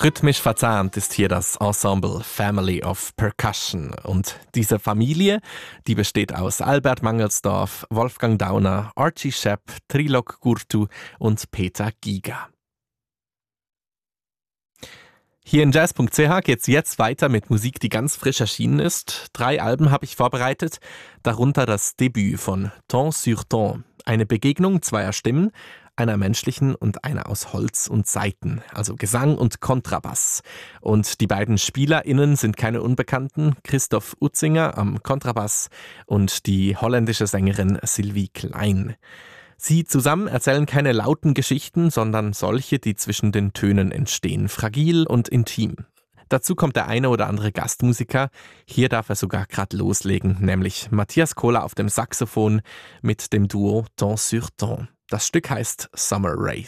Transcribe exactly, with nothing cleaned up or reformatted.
Rhythmisch verzahnt ist hier das Ensemble Family of Percussion. Und diese Familie, die besteht aus Albert Mangelsdorf, Wolfgang Dauner, Archie Shepp, Trilok Gurtu und Peter Giger. Hier in jazz punkt c h geht's jetzt weiter mit Musik, die ganz frisch erschienen ist. Drei Alben habe ich vorbereitet, darunter das Debüt von Ton sur Ton. Eine Begegnung zweier Stimmen, einer menschlichen und einer aus Holz und Saiten, also Gesang und Kontrabass. Und die beiden SpielerInnen sind keine Unbekannten, Christoph Utzinger am Kontrabass und die holländische Sängerin Sylvie Klein. Sie zusammen erzählen keine lauten Geschichten, sondern solche, die zwischen den Tönen entstehen, fragil und intim. Dazu kommt der eine oder andere Gastmusiker. Hier darf er sogar gerade loslegen, nämlich Matthias Kohler auf dem Saxophon mit dem Duo Ton sur Ton. Das Stück heißt Summer Race.